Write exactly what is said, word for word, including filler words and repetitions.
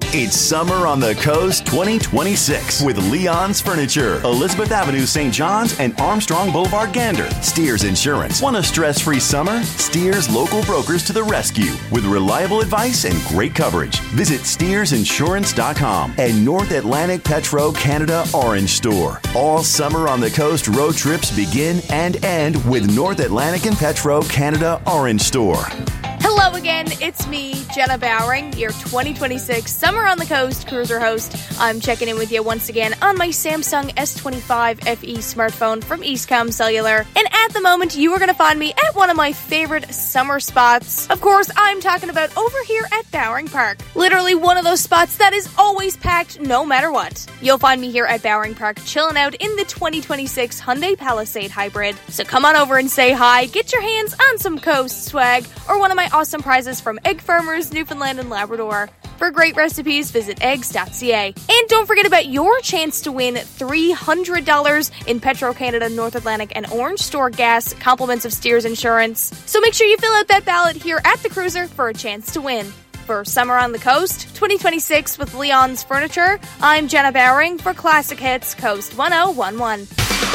It's Summer on the Coast twenty twenty-six with Leon's Furniture, Elizabeth Avenue, Saint John's, and Armstrong Boulevard, Gander. Steers Insurance. Want a stress-free summer? Steers local brokers to the rescue with reliable advice and great coverage. Visit steers insurance dot com and North Atlantic Petro Canada Orange Store. All Summer on the Coast road trips begin and end with North Atlantic and Petro Canada Orange Store. Hello again, it's me, Jenna Bowering, your twenty twenty-six Summer on the Coast cruiser host. I'm checking in with you once again on my Samsung S twenty-five F E smartphone from Eastcom Cellular. And at the moment, you are going to find me at one of my favorite summer spots. Of course, I'm talking about over here at Bowering Park. Literally one of those spots that is always packed no matter what. You'll find me here at Bowering Park chilling out in the twenty twenty-six Hyundai Palisade Hybrid. So come on over and say hi, get your hands on some Coast swag, or one of my awesome prizes from Egg Farmers, Newfoundland and Labrador. For great recipes, visit eggs dot c a. And don't forget about your chance to win three hundred dollars in Petro-Canada, North Atlantic, and Orange Store gas, compliments of Steers Insurance. So make sure you fill out that ballot here at the cruiser for a chance to win. For Summer on the Coast twenty twenty-six with Leon's Furniture, I'm Jenna Bowering for Classic Hits Coast one oh one one.